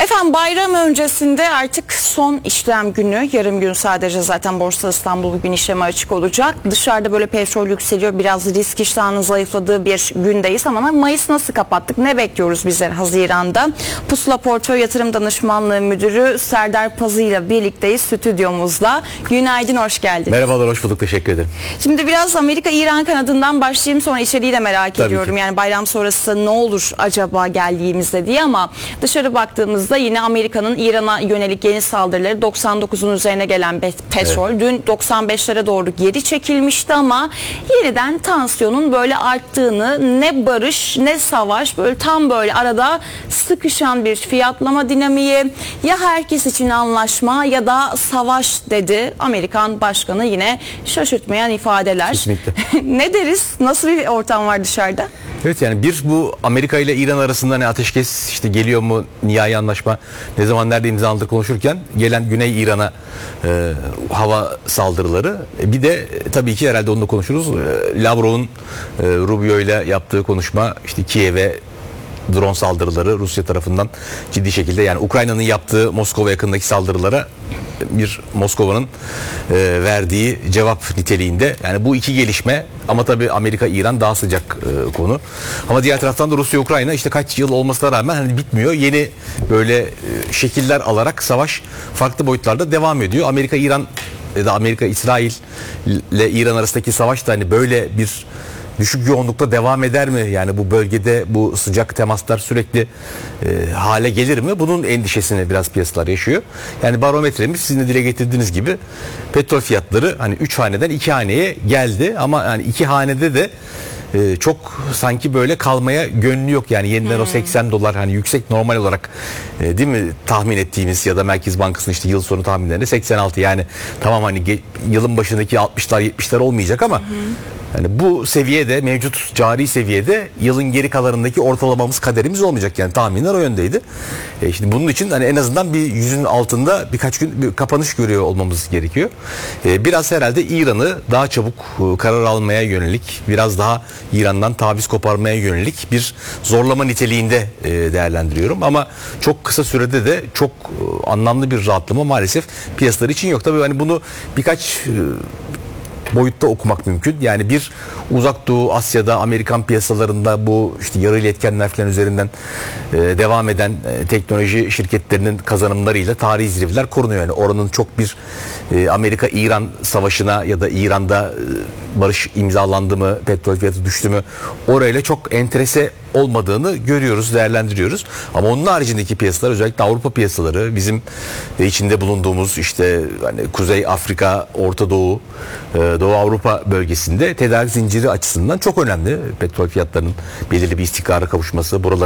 Efendim bayram öncesinde artık son işlem günü, yarım gün sadece zaten Borsa İstanbul bugün işleme açık olacak. Dışarıda böyle petrol yükseliyor, biraz risk iştahının zayıfladığı bir gündeyiz ama Mayıs nasıl kapattık, ne bekliyoruz bizler Haziran'da? Pusula Portföy Yatırım Danışmanlığı Müdürü Serdar Pazı ile birlikteyiz stüdyomuzda. Günaydın, hoş geldiniz. Merhabalar, hoş bulduk, teşekkür ederim. Şimdi biraz Amerika-İran kanadından başlayayım, sonra içeriği de merak Tabii ediyorum. ki. Yani bayram sonrası ne olur acaba geldiğimizde diye, ama dışarı baktığımızda yine Amerika'nın İran'a yönelik yeni saldırıları, 99'un üzerine gelen petrol dün 95'lere doğru geri çekilmişti ama yeniden tansiyonun böyle arttığını, ne barış ne savaş, böyle tam böyle arada sıkışan bir fiyatlama dinamiği, ya herkes için anlaşma ya da savaş dedi Amerikan Başkanı, yine şaşırtmayan ifadeler. Kesinlikle. Ne deriz? Nasıl bir ortam var dışarıda? Evet, yani bir bu Amerika ile İran arasında ne ateşkes işte geliyor mu, nihai anlaşma ne zaman nerede imzalandı konuşurken gelen Güney İran'a hava saldırıları, bir de tabii ki herhalde onu da konuşuruz, Lavrov'un Rubio ile yaptığı konuşma, işte Kiev'e drone saldırıları Rusya tarafından ciddi şekilde, yani Ukrayna'nın yaptığı Moskova yakındaki saldırılara bir Moskova'nın verdiği cevap niteliğinde. Yani bu iki gelişme, ama tabii Amerika-İran daha sıcak konu. Ama diğer taraftan da Rusya-Ukrayna işte kaç yıl olmasına rağmen hani bitmiyor. Yeni böyle şekiller alarak savaş farklı boyutlarda devam ediyor. Amerika-İran ya da Amerika-İsrail ile İran arasındaki savaş da hani böyle bir düşük yoğunlukta devam eder mi? Yani bu bölgede bu sıcak temaslar sürekli hale gelir mi? Bunun endişesini biraz piyasalar yaşıyor. Yani barometremiz sizin de dile getirdiğiniz gibi petrol fiyatları hani 3 haneden 2 haneye geldi, ama yani 2 hanede de çok sanki böyle kalmaya gönlü yok. Yani yeniden o 80 dolar hani yüksek normal olarak değil mi tahmin ettiğimiz, ya da Merkez Bankası'nın işte yıl sonu tahminlerinde 86, yani tamam hani yılın başındaki 60'lar 70'ler olmayacak ama yani bu seviyede, mevcut cari seviyede yılın geri kalanındaki ortalamamız, kaderimiz olmayacak, yani tahminler o yöndeydi. Şimdi bunun için hani en azından bir 100'ün altında birkaç gün bir kapanış görüyor olmamız gerekiyor. Biraz herhalde İran'ı daha çabuk karar almaya yönelik, biraz daha İran'dan taviz koparmaya yönelik bir zorlama niteliğinde değerlendiriyorum. Ama çok kısa sürede de çok anlamlı bir rahatlama maalesef piyasalar için yok. Tabii hani bunu birkaç boyutta okumak mümkün. Yani bir, Uzak Doğu, Asya'da, Amerikan piyasalarında bu işte yarı iletkenler falan üzerinden devam eden teknoloji şirketlerinin kazanımlarıyla tarihi zirveler korunuyor. Yani oranın çok bir Amerika-İran savaşına ya da İran'da barış imzalandı mı, petrol fiyatı düştü mü, orayla çok enterese olmadığını görüyoruz, değerlendiriyoruz. Ama onun haricindeki piyasalar, özellikle Avrupa piyasaları, bizim içinde bulunduğumuz işte hani Kuzey Afrika, Orta Doğu, Doğu Avrupa bölgesinde tedarik zinciri açısından çok önemli. Petrol fiyatlarının belirli bir istikrara kavuşması, buraların